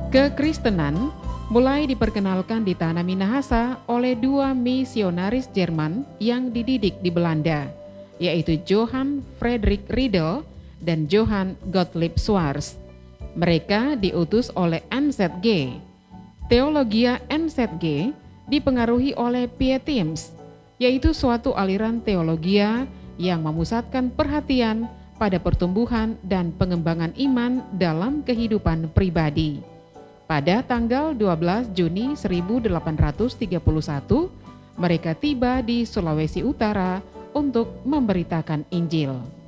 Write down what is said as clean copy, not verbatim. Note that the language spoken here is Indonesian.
Kekristenan mulai diperkenalkan di tanah Minahasa oleh dua misionaris Jerman yang dididik di Belanda, yaitu Johann Friedrich Riedel dan Johann Gottlieb Swartz. Mereka diutus oleh NZG. Teologia NZG dipengaruhi oleh Pietism, yaitu suatu aliran teologia yang memusatkan perhatian pada pertumbuhan dan pengembangan iman dalam kehidupan pribadi. Pada tanggal 12 Juni 1831, mereka tiba di Sulawesi Utara untuk memberitakan Injil.